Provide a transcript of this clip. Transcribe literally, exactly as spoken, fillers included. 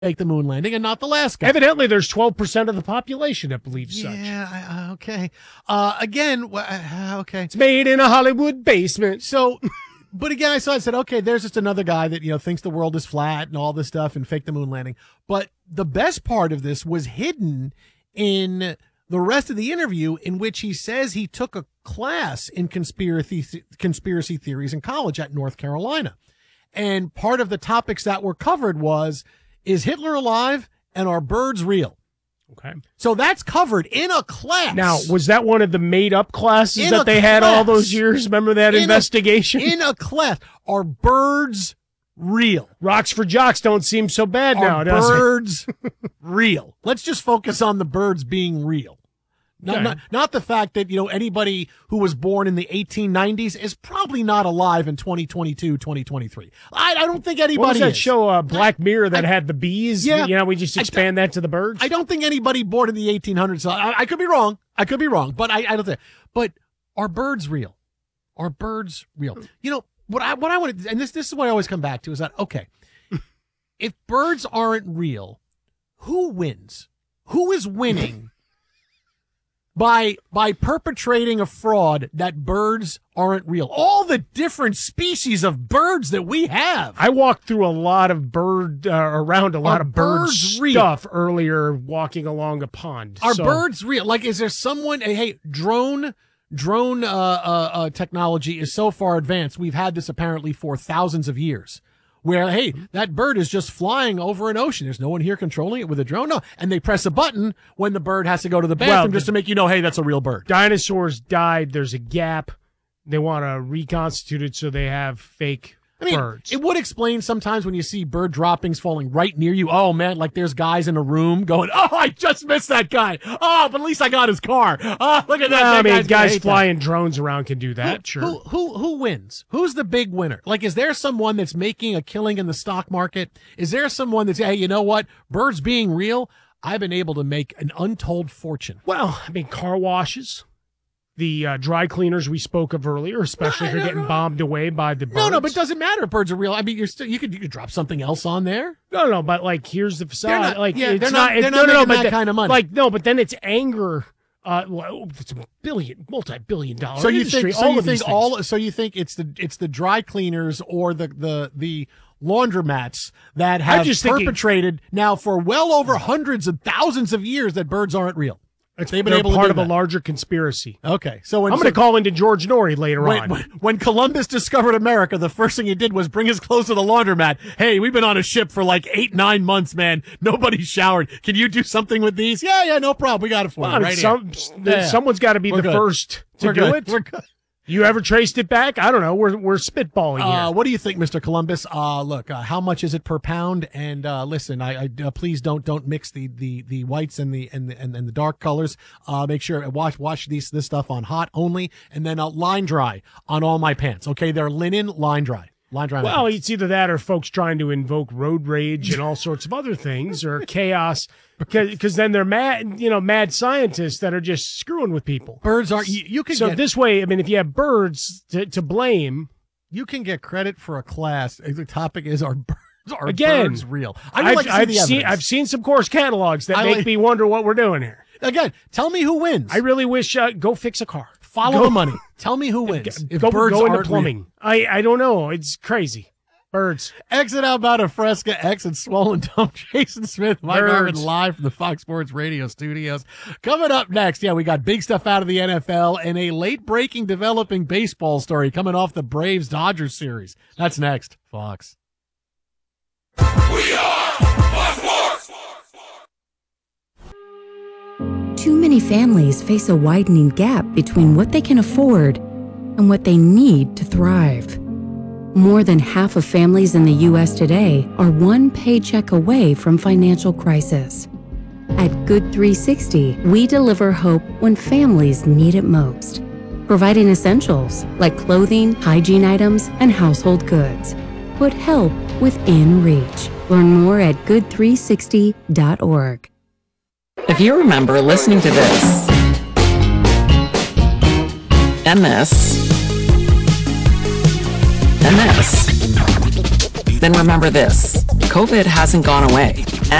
make the moon landing and not the last guy. Evidently, there's twelve percent of the population that believes yeah, such. Yeah, uh, okay. Uh, again, uh, okay. It's made in a Hollywood basement. So, but again, I saw it and said, okay, there's just another guy that, you know, thinks the world is flat and all this stuff and fake the moon landing. But the best part of this was hidden in the rest of the interview, in which he says he took a class in conspiracy conspiracy theories in college at North Carolina. And part of the topics that were covered was, is Hitler alive and are birds real? Okay. So that's covered in a class. Now, was that one of the made-up classes in that they had class. all those years? Remember that in investigation? A, in a class. Are birds real? Rocks for jocks don't seem so bad are now, does birds real? Let's just focus on the birds being real. Not, Okay. not, not the fact that, you know, anybody who was born in the eighteen nineties is probably not alive in twenty twenty-two, twenty twenty-three. I, I don't think anybody What was that is. show, uh, Black Mirror, that I- had the bees? Yeah. You know, we just expand that to the birds? I don't think anybody born in the eighteen hundreds. I, I could be wrong. I could be wrong, but I, I don't think. But are birds real? Are birds real? You know what I what I want to, and this this is what I always come back to is that okay, if birds aren't real, who wins? Who is winning by by perpetrating a fraud that birds aren't real? All the different species of birds that we have. I walked through a lot of bird, uh, around a lot Are of bird birds real? stuff earlier walking along a pond. Are So- birds real? Like, is there someone? Hey, hey, drone, drone uh, uh, uh, technology is so far advanced. We've had this apparently for thousands of years. Where, hey, that bird is just flying over an ocean. There's no one here controlling it with a drone. No, and they press a button when the bird has to go to the bathroom Well, just to make you know, hey, that's a real bird. Dinosaurs died. There's a gap. They want to reconstitute it so they have fake I mean, birds. it would explain sometimes when you see bird droppings falling right near you. Oh, man, like there's guys in a room going, oh, I just missed that guy. Oh, but at least I got his car. Oh, look at that. Well, that I mean, guy's gonna guys hate that. flying drones around can do that, Who, sure. Who, who who wins? Who's the big winner? Like, is there someone that's making a killing in the stock market? Is there someone that's, hey, you know what? Birds being real, I've been able to make an untold fortune. Well, I mean, car washes, the uh, dry cleaners we spoke of earlier, especially if No, you're no, getting no. bombed away by the birds. No, no, but it doesn't matter if birds are real. I mean, you're still you could you could drop something else on there. No, no, but like here's the facade. They're not- like yeah, it's they're not- it's- they're no, not no, no, making but that the- kind of money. Like no, but then it's anger. Uh, well, it's a billion, multi-billion dollar So you industry. think so all you of these think things. all so you think it's the it's the dry cleaners or the the the laundromats that have just thinking- perpetrated now for well over hundreds of thousands of years that birds aren't real. It's, They've been they're able to part do of a that. larger conspiracy. Okay, so when I'm going to so- call into George Norrie later When, on. when, when Columbus discovered America, the first thing he did was bring his clothes to the laundromat. Hey, we've been on a ship for like eight, nine months, man. Nobody's showered. Can you do something with these? Yeah, yeah, no problem. We got it for Well, you right some, here. there- Yeah. Someone's got to be We're the good. first to We're do good. it. We're good. You ever traced it back? I don't know. We're we're spitballing Uh, here. what do you think, Mister Columbus? Uh, look, uh, how much is it per pound? And uh, listen, I, I uh, please don't don't mix the, the, the whites and the and the, and, and the dark colors. Uh, make sure wash wash these this stuff on hot only, and then uh, line dry on all my pants. Okay, they're linen, line dry, line dry. Well, pants. it's either that or folks trying to invoke road rage and all sorts of other things, or chaos, because then they're mad, you know, mad scientists that are just screwing with people. birds are you, you can So get this way, I mean, if you have birds to, to blame, you can get credit for a class. The topic is are birds are Again, birds real? I would I've, like to see I've the seen evidence. I've seen some course catalogs that I make like- me wonder what we're doing here. Again, tell me who wins. I really wish uh, go fix a car. Follow Go- the money. Tell me who wins. If go birds go into aren't plumbing. real. I I don't know. It's crazy. Birds. Exit out about a Fresca, exit swollen dump. Jason Smith, Mike Birds. Garvin, live from the Fox Sports Radio studios. Coming up next, yeah, we got big stuff out of the N F L and a late breaking developing baseball story coming off the Braves Dodgers series. That's next. Fox. We are Fox Sports. Too many families face a widening gap between what they can afford and what they need to thrive. More than half of families in the U S today are one paycheck away from financial crisis. At Good three sixty, we deliver hope when families need it most, providing essentials like clothing, hygiene items, and household goods. Put help within reach. Learn more at good three sixty dot org. If you remember listening to this and this and this, then remember this. COVID hasn't gone away.